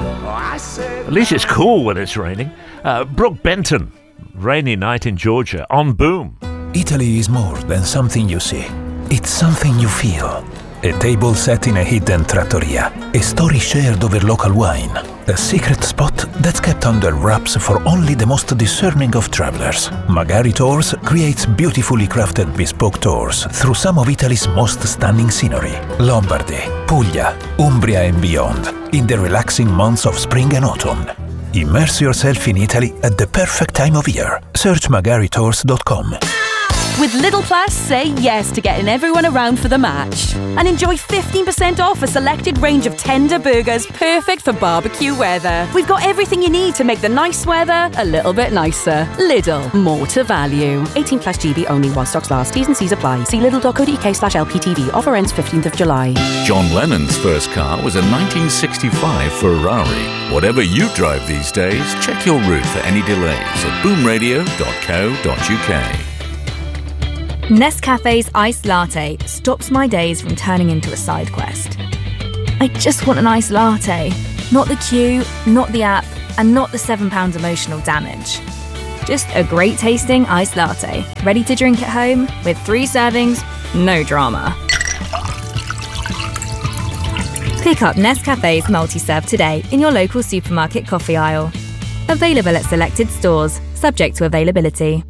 At least it's cool when it's raining. Brooke Benton, rainy night in Georgia, on Boom. Italy is more than something you see. It's something you feel. A table set in a hidden trattoria. A story shared over local wine. A secret spot that's kept under wraps for only the most discerning of travelers. Magari Tours creates beautifully crafted bespoke tours through some of Italy's most stunning scenery. Lombardy, Puglia, Umbria and beyond, in the relaxing months of spring and autumn. Immerse yourself in Italy at the perfect time of year. Search magaritours.com. With Lidl Plus, say yes to getting everyone around for the match. And enjoy 15% off a selected range of tender burgers perfect for barbecue weather. We've got everything you need to make the nice weather a little bit nicer. Lidl, more to value. 18 plus GB only while stocks last. T's and C's apply. See lidl.co.uk/LPTV. Offer ends 15th of July. John Lennon's first car was a 1965 Ferrari. Whatever you drive these days, check your route for any delays at boomradio.co.uk. Nescafe's iced latte stops my days from turning into a side quest. I just want an iced latte. Not the queue, not the app, and not the £7 emotional damage. Just a great tasting iced latte, ready to drink at home with 3 servings, no drama. Pick up Nescafe's multi-serve today in your local supermarket coffee aisle. Available at selected stores, subject to availability.